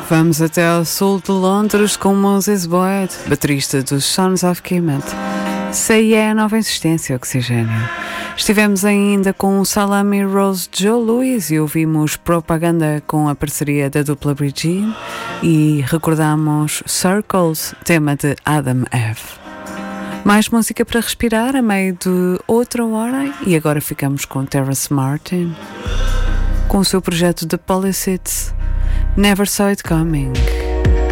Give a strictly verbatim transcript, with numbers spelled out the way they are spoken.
Vamos até ao sul de Londres com Moses Boyd, baterista dos Sons of Kemet. Sei é a nova insistência, Oxigênio. Estivemos ainda com o Salami Rose Joe Louis e ouvimos Propaganda com a parceria da dupla Brigitte e recordamos Circles, tema de Adam F. Mais música para respirar a meio de outra hora e agora ficamos com Terrace Martin com o seu projeto The Polycids, Never Saw It Coming.